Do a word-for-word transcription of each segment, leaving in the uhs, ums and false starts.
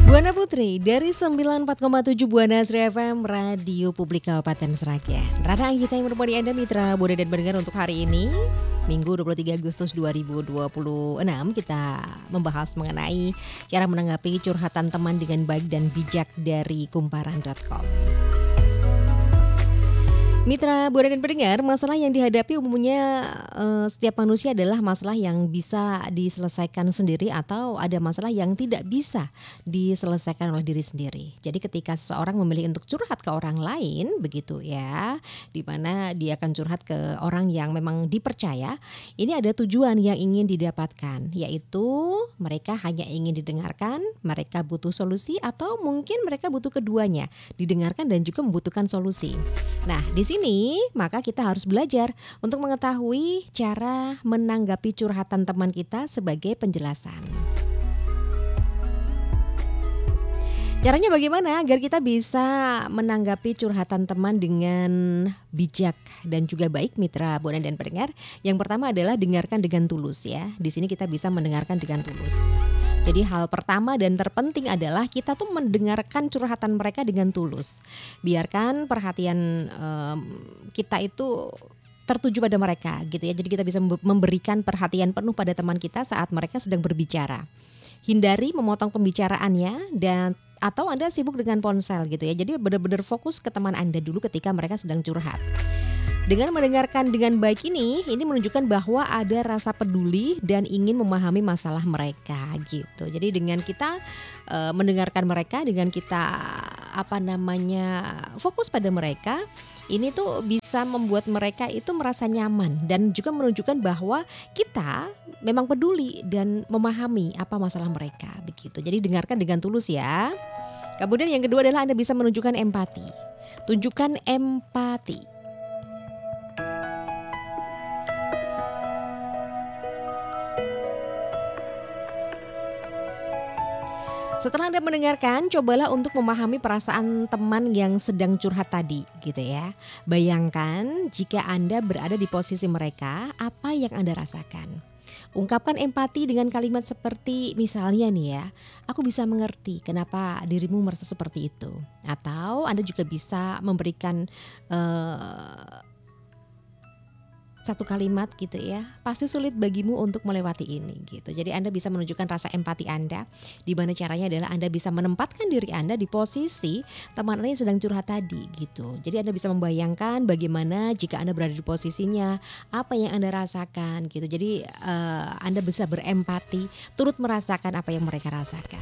Buana Putri dari sembilan puluh empat koma tujuh Buana Asri F M, Radio Publik Kabupaten Sragen. Rara Anggita yang menemani Anda mitra Buana dan pendengar untuk hari ini, Minggu dua puluh tiga Agustus dua ribu dua puluh enam. Kita membahas mengenai cara menanggapi curhatan teman dengan baik dan bijak dari kumparan dot com. Mitra Buana dan pendengar, masalah yang dihadapi umumnya eh, setiap manusia adalah masalah yang bisa diselesaikan sendiri atau ada masalah yang tidak bisa diselesaikan oleh diri sendiri. Jadi ketika seseorang memilih untuk curhat ke orang lain, begitu ya, di mana dia akan curhat ke orang yang memang dipercaya, ini ada tujuan yang ingin didapatkan, yaitu mereka hanya ingin didengarkan, mereka butuh solusi, atau mungkin mereka butuh keduanya, didengarkan dan juga membutuhkan solusi. Nah, di sini maka kita harus belajar untuk mengetahui cara menanggapi curhatan teman kita sebagai penjelasan. Caranya bagaimana agar kita bisa menanggapi curhatan teman dengan bijak dan juga baik, mitra Buana dan pendengar? Yang pertama adalah dengarkan dengan tulus ya. Di sini kita bisa mendengarkan dengan tulus. Jadi hal pertama dan terpenting adalah kita tuh mendengarkan curhatan mereka dengan tulus. Biarkan perhatian um, kita itu tertuju pada mereka gitu ya. Jadi kita bisa memberikan perhatian penuh pada teman kita saat mereka sedang berbicara. Hindari memotong pembicaraannya dan atau Anda sibuk dengan ponsel gitu ya. Jadi benar-benar fokus ke teman Anda dulu ketika mereka sedang curhat. Dengan mendengarkan dengan baik ini, ini menunjukkan bahwa ada rasa peduli dan ingin memahami masalah mereka gitu. Jadi dengan kita e, mendengarkan mereka, dengan kita apa namanya fokus pada mereka, ini tuh bisa membuat mereka itu merasa nyaman dan juga menunjukkan bahwa kita memang peduli dan memahami apa masalah mereka begitu. Jadi dengarkan dengan tulus ya. Kemudian yang kedua adalah Anda bisa menunjukkan empati. Tunjukkan empati. Setelah Anda mendengarkan, cobalah untuk memahami perasaan teman yang sedang curhat tadi gitu ya. Bayangkan jika Anda berada di posisi mereka, apa yang Anda rasakan? Ungkapkan empati dengan kalimat seperti misalnya nih ya, aku bisa mengerti kenapa dirimu merasa seperti itu. Atau Anda juga bisa memberikan uh, satu kalimat gitu ya, pasti sulit bagimu untuk melewati ini gitu. Jadi Anda bisa menunjukkan rasa empati Anda, di mana caranya adalah Anda bisa menempatkan diri Anda di posisi teman Anda yang sedang curhat tadi gitu. Jadi Anda bisa membayangkan bagaimana jika Anda berada di posisinya, apa yang Anda rasakan gitu. Jadi uh, Anda bisa berempati, turut merasakan apa yang mereka rasakan.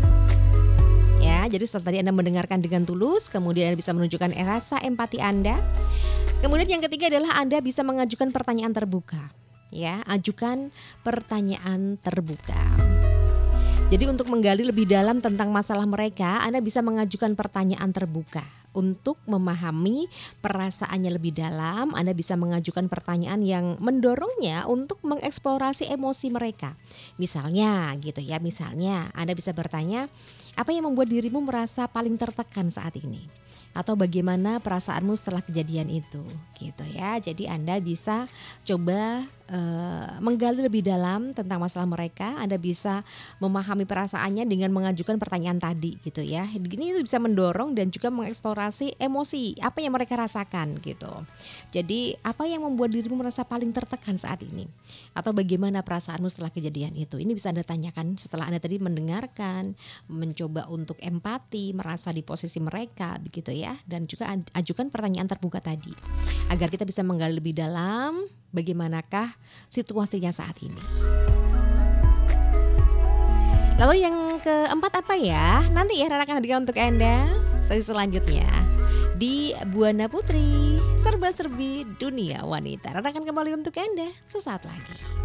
Ya, jadi setelah tadi Anda mendengarkan dengan tulus, kemudian Anda bisa menunjukkan rasa empati Anda. Kemudian yang ketiga adalah Anda bisa mengajukan pertanyaan terbuka. Ya, ajukan pertanyaan terbuka. Jadi untuk menggali lebih dalam tentang masalah mereka, Anda bisa mengajukan pertanyaan terbuka. Untuk memahami perasaannya lebih dalam, Anda bisa mengajukan pertanyaan yang mendorongnya untuk mengeksplorasi emosi mereka. Misalnya gitu ya, misalnya Anda bisa bertanya, apa yang membuat dirimu merasa paling tertekan saat ini? Atau bagaimana perasaanmu setelah kejadian itu gitu ya. Jadi Anda bisa coba uh, menggali lebih dalam tentang masalah mereka. Anda bisa memahami perasaannya dengan mengajukan pertanyaan tadi gitu ya. Ini itu bisa mendorong dan juga mengeksplorasi emosi apa yang mereka rasakan gitu. Jadi apa yang membuat dirimu merasa paling tertekan saat ini? Atau bagaimana perasaanmu setelah kejadian itu? Ini bisa Anda tanyakan setelah Anda tadi mendengarkan, mencoba untuk empati, merasa di posisi mereka begitu ya. Dan juga ajukan pertanyaan terbuka tadi agar kita bisa menggali lebih dalam bagaimanakah situasinya saat ini. Lalu yang keempat apa ya? Nanti ya Rara akan hadirkan untuk Anda sesi selanjutnya di Buana Putri, serba-serbi dunia wanita. Rara akan kembali untuk Anda sesaat lagi.